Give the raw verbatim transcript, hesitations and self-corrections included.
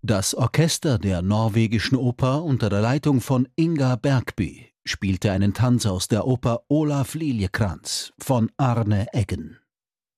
Das Orchester der Norwegischen Oper unter der Leitung von Inga Bergby spielte einen Tanz aus der Oper Olaf Liljekrantz von Arne Eggen.